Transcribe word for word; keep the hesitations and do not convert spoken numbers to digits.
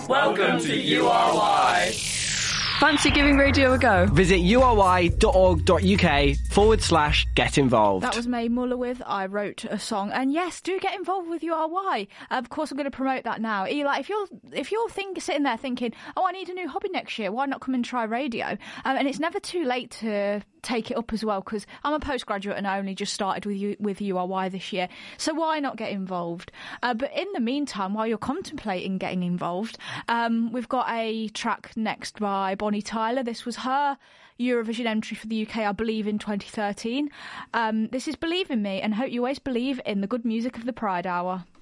Welcome to U R Y. Fancy giving radio a go? Visit ury.org.uk forward slash get involved. That was Mae Muller with I Wrote a Song. And yes, do get involved with U R Y. Of course, I'm going to promote that now. Eli, if you're if you're think, sitting there thinking, oh, I need a new hobby next year, why not come and try radio? Um, and it's never too late to take it up as well, because I'm a postgraduate and I only just started with you, with U R Y this year. So why not get involved? Uh, but in the meantime, while you're contemplating getting involved, um, we've got a track next by Bonnie Tyler. This was her Eurovision entry for the U K, I believe, in twenty thirteen. Um, this is Believe in Me, and hope you always believe in the good music of the Pride Hour.